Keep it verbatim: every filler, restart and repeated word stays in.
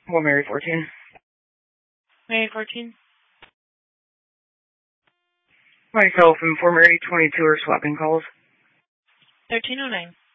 Well, Mary fourteen. Mary fourteen. Myself and for Mary twenty-two are swapping calls. thirteen oh nine.